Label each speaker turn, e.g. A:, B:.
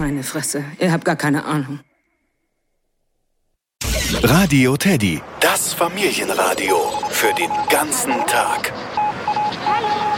A: Meine Fresse, ihr habt gar keine Ahnung.
B: Radio Teddy, das Familienradio für den ganzen Tag.
C: Hallo.